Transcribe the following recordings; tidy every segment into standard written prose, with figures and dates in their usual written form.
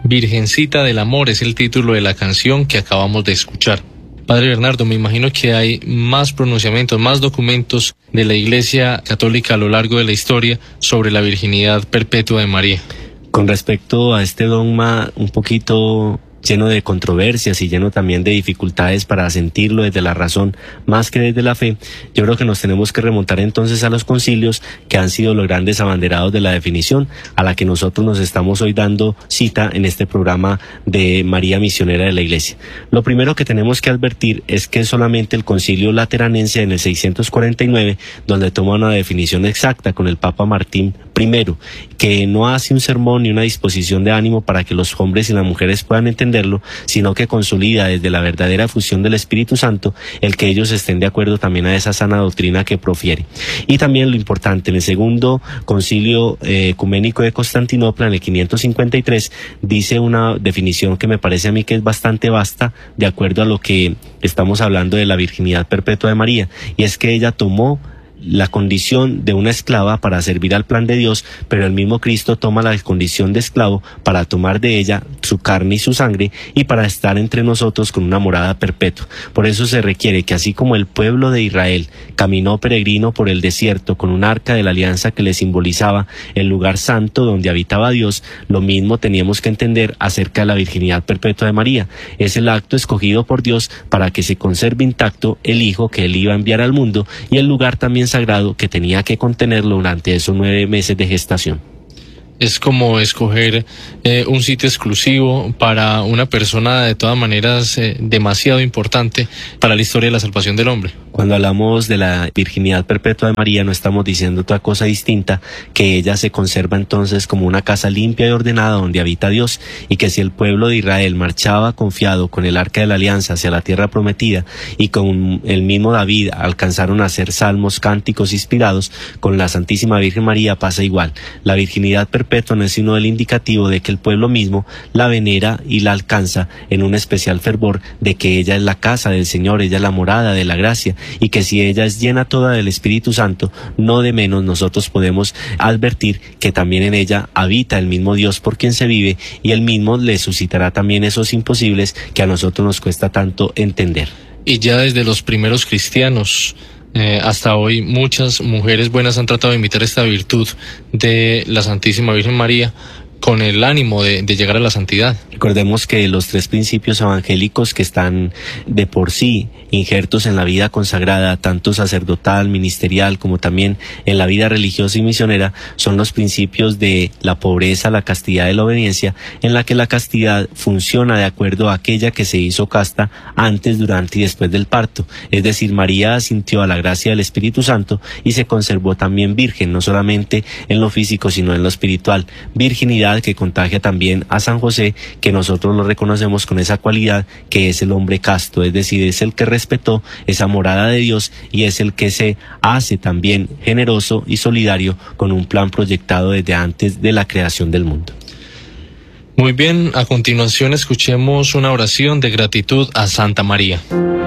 Virgencita del Amor es el título de la canción que acabamos de escuchar. Padre Bernardo, me imagino que hay más pronunciamientos, más documentos de la Iglesia Católica a lo largo de la historia sobre la virginidad perpetua de María. Con respecto a este dogma un poquito lleno de controversias y lleno también de dificultades para sentirlo desde la razón más que desde la fe, yo creo que nos tenemos que remontar entonces a los concilios que han sido los grandes abanderados de la definición a la que nosotros nos estamos hoy dando cita en este programa de María Misionera de la Iglesia. Lo primero que tenemos que advertir es que solamente el Concilio Lateranense en el 649, donde toma una definición exacta con el Papa Martín I, que no hace un sermón ni una disposición de ánimo para que los hombres y las mujeres puedan entenderlo, sino que consolida desde la verdadera fusión del Espíritu Santo el que ellos estén de acuerdo también a esa sana doctrina que profiere. Y también lo importante, en el segundo concilio ecuménico de Constantinopla, en el 553, dice una definición que me parece a mí que es bastante vasta, de acuerdo a lo que estamos hablando de la virginidad perpetua de María, y es que ella tomó la condición de una esclava para servir al plan de Dios, pero el mismo Cristo toma la condición de esclavo para tomar de ella su carne y su sangre y para estar entre nosotros con una morada perpetua. Por eso se requiere que así como el pueblo de Israel caminó peregrino por el desierto con un arca de la alianza que le simbolizaba el lugar santo donde habitaba Dios, lo mismo teníamos que entender acerca de la virginidad perpetua de María. Es el acto escogido por Dios para que se conserve intacto el Hijo que Él iba a enviar al mundo y el lugar también sagrado que tenía que contenerlo durante esos 9 meses de gestación. Es como escoger un sitio exclusivo para una persona de todas maneras demasiado importante para la historia de la salvación del hombre. Cuando hablamos de la virginidad perpetua de María no estamos diciendo otra cosa distinta que ella se conserva entonces como una casa limpia y ordenada donde habita Dios, y que si el pueblo de Israel marchaba confiado con el arca de la alianza hacia la tierra prometida y con el mismo David alcanzaron a hacer salmos, cánticos inspirados, con la Santísima Virgen María pasa igual. La virginidad perpetua no es sino el indicativo de que el pueblo mismo la venera y la alcanza en un especial fervor de que ella es la casa del Señor, ella es la morada de la gracia, y que si ella es llena toda del Espíritu Santo, no de menos nosotros podemos advertir que también en ella habita el mismo Dios por quien se vive, y él mismo le suscitará también esos imposibles que a nosotros nos cuesta tanto entender. Y ya desde los primeros cristianos hasta hoy muchas mujeres buenas han tratado de imitar esta virtud de la Santísima Virgen María con el ánimo de llegar a la santidad. Recordemos que los 3 principios evangélicos que están de por sí injertos en la vida consagrada, tanto sacerdotal, ministerial, como también en la vida religiosa y misionera, son los principios de la pobreza, la castidad y la obediencia, en la que la castidad funciona de acuerdo a aquella que se hizo casta antes, durante y después del parto. Es decir, María asintió a la gracia del Espíritu Santo y se conservó también virgen, no solamente en lo físico, sino en lo espiritual. Virginidad que contagia también a San José, que nosotros lo reconocemos con esa cualidad que es el hombre casto, es decir, es el que respetó esa morada de Dios y es el que se hace también generoso y solidario con un plan proyectado desde antes de la creación del mundo. Muy bien, a continuación escuchemos una oración de gratitud a Santa María.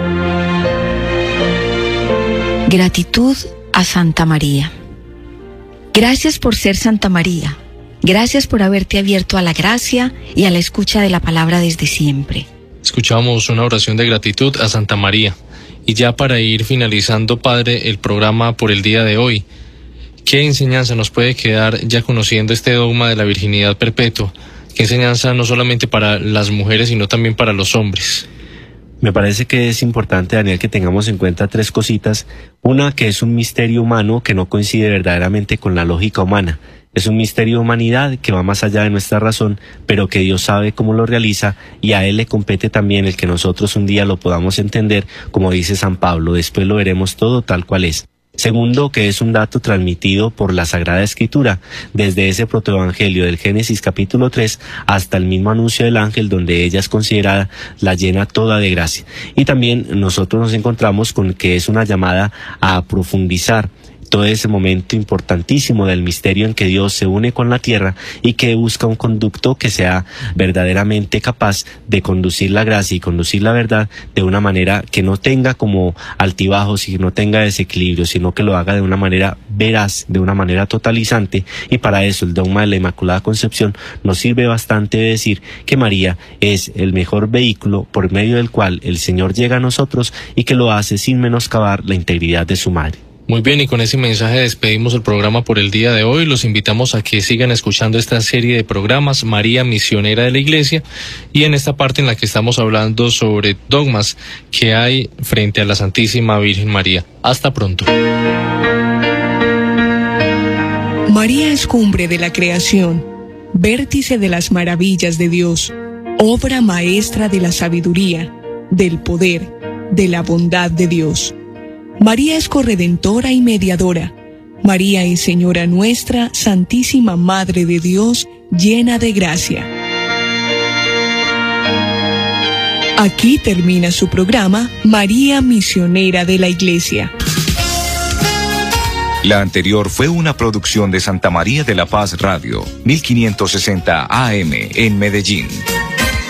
Gratitud a Santa María. Gracias por ser Santa María. Gracias por haberte abierto a la gracia y a la escucha de la palabra desde siempre. Escuchamos una oración de gratitud a Santa María. Y ya para ir finalizando, Padre, el programa por el día de hoy, ¿qué enseñanza nos puede quedar ya conociendo este dogma de la virginidad perpetua? ¿Qué enseñanza no solamente para las mujeres, sino también para los hombres? Me parece que es importante, Daniel, que tengamos en cuenta 3 cositas. Una, que es un misterio humano que no coincide verdaderamente con la lógica humana. Es un misterio de humanidad que va más allá de nuestra razón, pero que Dios sabe cómo lo realiza y a Él le compete también el que nosotros un día lo podamos entender, como dice San Pablo, después lo veremos todo tal cual es. Segundo, que es un dato transmitido por la Sagrada Escritura, desde ese protoevangelio del Génesis capítulo 3 hasta el mismo anuncio del ángel, donde ella es considerada la llena toda de gracia. Y también nosotros nos encontramos con que es una llamada a profundizar todo ese momento importantísimo del misterio en que Dios se une con la tierra y que busca un conducto que sea verdaderamente capaz de conducir la gracia y conducir la verdad de una manera que no tenga como altibajos y no tenga desequilibrio, sino que lo haga de una manera veraz, de una manera totalizante. Y para eso el dogma de la Inmaculada Concepción nos sirve bastante de decir que María es el mejor vehículo por medio del cual el Señor llega a nosotros y que lo hace sin menoscabar la integridad de su madre. Muy bien, y con ese mensaje despedimos el programa por el día de hoy. Los invitamos a que sigan escuchando esta serie de programas María Misionera de la Iglesia, y en esta parte en la que estamos hablando sobre dogmas que hay frente a la Santísima Virgen María. Hasta pronto. María es cumbre de la creación, vértice de las maravillas de Dios, obra maestra de la sabiduría, del poder, de la bondad de Dios. María es corredentora y mediadora. María es Señora nuestra, Santísima Madre de Dios, llena de gracia. Aquí termina su programa María Misionera de la Iglesia. La anterior fue una producción de Santa María de la Paz Radio, 1560 AM en Medellín.